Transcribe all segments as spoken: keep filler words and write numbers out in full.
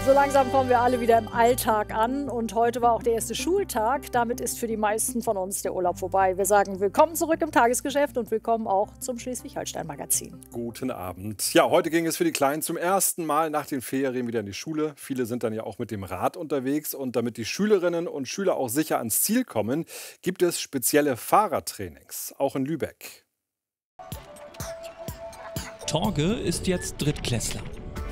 So langsam kommen wir alle wieder im Alltag an und heute war auch der erste Schultag. Damit ist für die meisten von uns der Urlaub vorbei. Wir sagen willkommen zurück im Tagesgeschäft und willkommen auch zum Schleswig-Holstein-Magazin. Guten Abend. Ja, heute ging es für die Kleinen zum ersten Mal nach den Ferien wieder in die Schule. Viele sind dann ja auch mit dem Rad unterwegs und damit die Schülerinnen und Schüler auch sicher ans Ziel kommen, gibt es spezielle Fahrradtrainings, auch in Lübeck. Torge ist jetzt Drittklässler.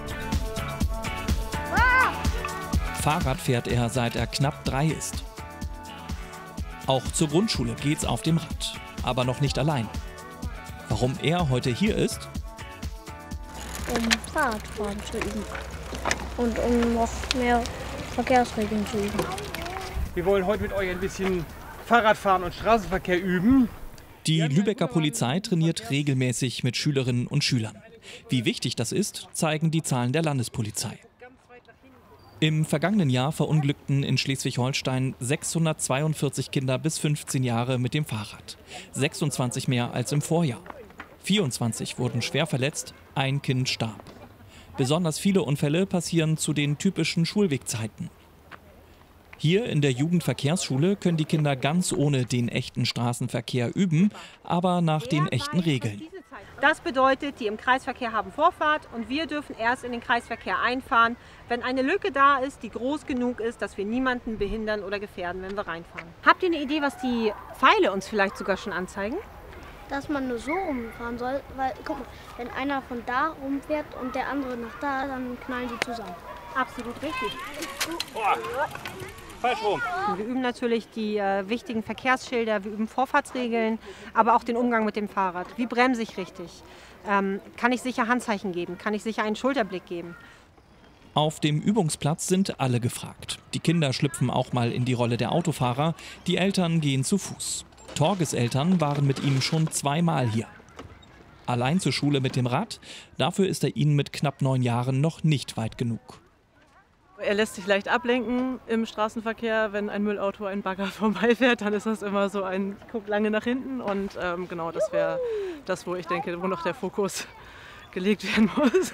Fahrrad fährt er, seit er knapp drei ist. Auch zur Grundschule geht's auf dem Rad, aber noch nicht allein. Warum er heute hier ist? Um Fahrradfahren zu üben und um noch mehr Verkehrsregeln zu üben. Wir wollen heute mit euch ein bisschen Fahrradfahren und Straßenverkehr üben. Die Lübecker Polizei trainiert regelmäßig mit Schülerinnen und Schülern. Wie wichtig das ist, zeigen die Zahlen der Landespolizei. Im vergangenen Jahr verunglückten in Schleswig-Holstein sechshundertzweiundvierzig Kinder bis fünfzehn Jahre mit dem Fahrrad. sechsundzwanzig mehr als im Vorjahr. vierundzwanzig wurden schwer verletzt, ein Kind starb. Besonders viele Unfälle passieren zu den typischen Schulwegzeiten. Hier in der Jugendverkehrsschule können die Kinder ganz ohne den echten Straßenverkehr üben, aber nach den echten Regeln. Das bedeutet, die im Kreisverkehr haben Vorfahrt und wir dürfen erst in den Kreisverkehr einfahren, wenn eine Lücke da ist, die groß genug ist, dass wir niemanden behindern oder gefährden, wenn wir reinfahren. Habt ihr eine Idee, was die Pfeile uns vielleicht sogar schon anzeigen? Dass man nur so rumfahren soll, weil, guck mal, wenn einer von da rumfährt und der andere nach da, dann knallen die zusammen. Absolut richtig. Boah. Falsch rum. Wir üben natürlich die äh, wichtigen Verkehrsschilder, wir üben Vorfahrtsregeln, aber auch den Umgang mit dem Fahrrad. Wie bremse ich richtig? Ähm, kann ich sicher Handzeichen geben? Kann ich sicher einen Schulterblick geben? Auf dem Übungsplatz sind alle gefragt. Die Kinder schlüpfen auch mal in die Rolle der Autofahrer, die Eltern gehen zu Fuß. Torges Eltern waren mit ihm schon zweimal hier. Allein zur Schule mit dem Rad, dafür ist er ihnen mit knapp neun Jahren noch nicht weit genug. Er lässt sich leicht ablenken im Straßenverkehr, wenn ein Müllauto, ein Bagger vorbeifährt, dann ist das immer so ein, guckt lange nach hinten und ähm, genau, das wäre das, wo ich denke, wo noch der Fokus gelegt werden muss.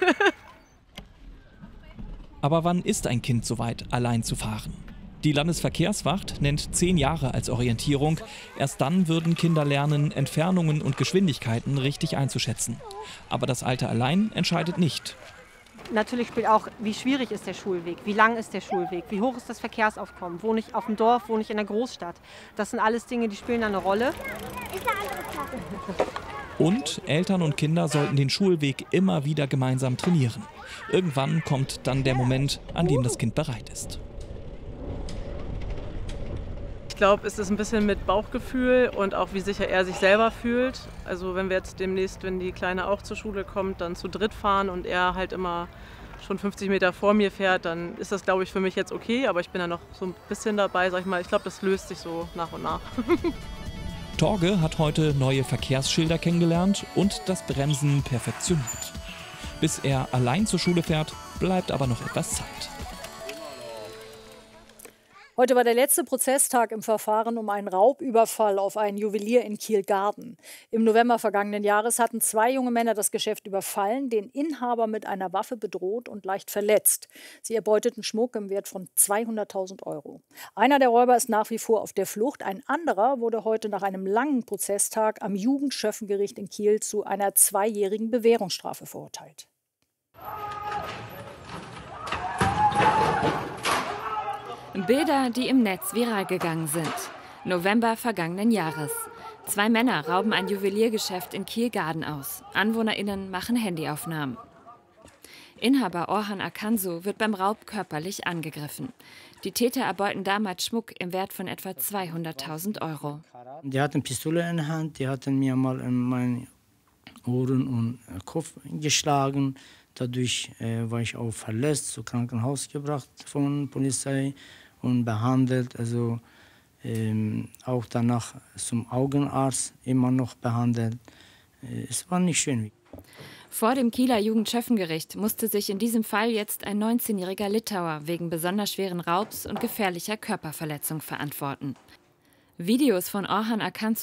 Aber wann ist ein Kind soweit, allein zu fahren? Die Landesverkehrswacht nennt zehn Jahre als Orientierung. Erst dann würden Kinder lernen, Entfernungen und Geschwindigkeiten richtig einzuschätzen. Aber das Alter allein entscheidet nicht. Natürlich spielt auch, wie schwierig ist der Schulweg, wie lang ist der Schulweg, wie hoch ist das Verkehrsaufkommen, wohne ich auf dem Dorf, wohne ich in der Großstadt. Das sind alles Dinge, die spielen eine Rolle. Und Eltern und Kinder sollten den Schulweg immer wieder gemeinsam trainieren. Irgendwann kommt dann der Moment, an dem das Kind bereit ist. Ich glaube, es ist ein bisschen mit Bauchgefühl und auch wie sicher er sich selber fühlt. Also wenn wir jetzt demnächst, wenn die Kleine auch zur Schule kommt, dann zu dritt fahren und er halt immer schon fünfzig Meter vor mir fährt, dann ist das, glaube ich, für mich jetzt okay. Aber ich bin da noch so ein bisschen dabei, sag ich mal. Ich glaube, das löst sich so nach und nach. Torge hat heute neue Verkehrsschilder kennengelernt und das Bremsen perfektioniert. Bis er allein zur Schule fährt, bleibt aber noch etwas Zeit. Heute war der letzte Prozesstag im Verfahren um einen Raubüberfall auf einen Juwelier in Kiel-Garden. Im November vergangenen Jahres hatten zwei junge Männer das Geschäft überfallen, den Inhaber mit einer Waffe bedroht und leicht verletzt. Sie erbeuteten Schmuck im Wert von zweihunderttausend Euro. Einer der Räuber ist nach wie vor auf der Flucht. Ein anderer wurde heute nach einem langen Prozesstag am Jugendschöffengericht in Kiel zu einer zweijährigen Bewährungsstrafe verurteilt. Bilder, die im Netz viral gegangen sind. November vergangenen Jahres. Zwei Männer rauben ein Juweliergeschäft in Kiel-Garden aus. AnwohnerInnen machen Handyaufnahmen. Inhaber Orhan Akansu wird beim Raub körperlich angegriffen. Die Täter erbeuten damals Schmuck im Wert von etwa zweihunderttausend Euro. Die hatten Pistole in der Hand, die hatten mir mal in meine Ohren und Kopf geschlagen. Dadurch äh, war ich auch verletzt, zum Krankenhaus gebracht von der Polizei und behandelt. Also ähm, auch danach zum Augenarzt immer noch behandelt. Äh, es war nicht schön. Vor dem Kieler Jugendschöffengericht musste sich in diesem Fall jetzt ein neunzehnjähriger Litauer wegen besonders schweren Raubs und gefährlicher Körperverletzung verantworten. Videos von Orhan Akansu